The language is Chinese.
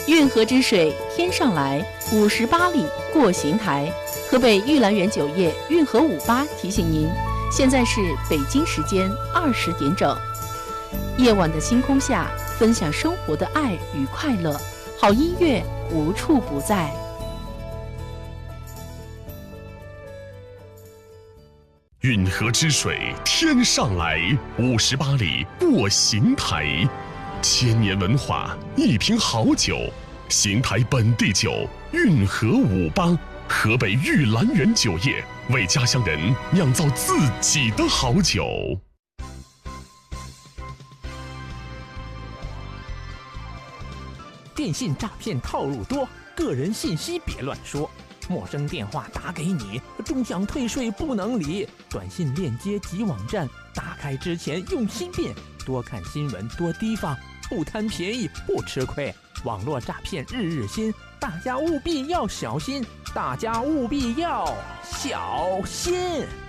运河之水天上来，58里过邢台。河北玉兰园酒业运河58提醒您，现在是北京时间20点整。夜晚的星空下，分享生活的爱与快乐，好音乐无处不在。 运河之水天上来，58里过邢台。千年文化，一瓶好酒，邢台本地酒，运河58，河北玉兰园酒业为家乡人酿造自己的好酒。 电信诈骗套路多，个人信息别乱说。陌生电话打给你，终想退税不能理。短信链接及网站，打开之前用心辨，多看新闻，多提防，不贪便宜不吃亏。网络诈骗日日新，大家务必要小心，大家务必要小心。